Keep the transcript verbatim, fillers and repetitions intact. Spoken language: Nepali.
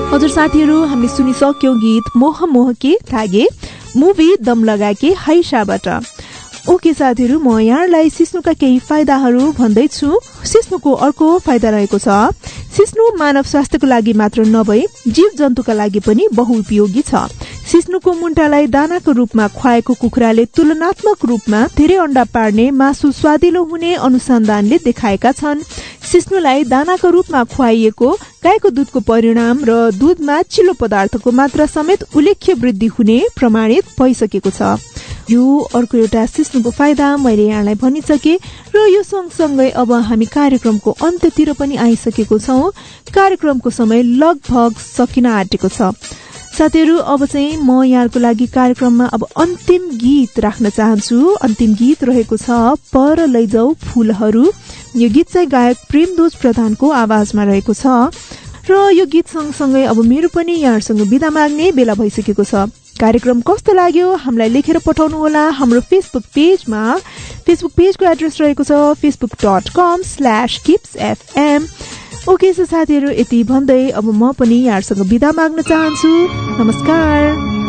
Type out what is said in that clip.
हजुर साथीहरू, हामीले सुनिसक्यौं गीत मोह मोह के थागे मुभी दम लगा के हैसाबाट। ओके साथीहरू, म यहाँलाई सिस्नुका केही फाइदाहरू भन्दैछु। सिस्नुको अर्को फाइदा रहेको छ, सिस्नु मानव स्वास्थ्यको लागि मात्र नभई जीव जन्तुका लागि पनि बहुउपयोगी छ। सिस्नुको मुन्टालाई दानाको रूपमा खुवाएको कुखुराले तुलनात्मक रूपमा धेरै अण्डा पार्ने, मासु स्वादिलो हुने अनुसन्धानले देखाएका छन्। सिस्नुलाई दानाको रूपमा खुवाइएको गाईको दूधको परिणाम र दूधमा चिल्लो पदार्थको मात्रा समेत उल्लेख्य वृद्धि हुने प्रमाणित भइसकेको छ। यो अर्को एउटा सिस्नुको फाइदा मैले यहाँलाई भनिसके र यो सँगसँगै अब हामी कार्यक्रमको अन्त्यतिर पनि आइसकेको छौं। कार्यक्रमको समय लगभग सकिन आँटेको छ। साथीहरू, अब चाहिँ म यहाँको लागि कार्यक्रममा अब अन्तिम गीत राख्न चाहन्छु। अन्तिम गीत रहेको छ पर लैजाऊ फूलहरू। यो गीत चाहिँ गायक प्रेमदोज प्रधानको आवाजमा रहेको छ र यो गीत सँगसँगै अब मेरो पनि यहाँसँग बिदा माग्ने बेला भइसकेको छ। कार्यक्रम कस्तो लाग्यो हामीलाई लेखेर पठाउनु होला हाम्रो फेसबुक पेजमा। फेसबुक पेजको एड्रेस रहेको छ Facebook dot com slash kips FM. Okay so साथीहरू, यति भन्दै अब म पनि यहाँसँग बिदा माग्न चाहन्छु। नमस्कार।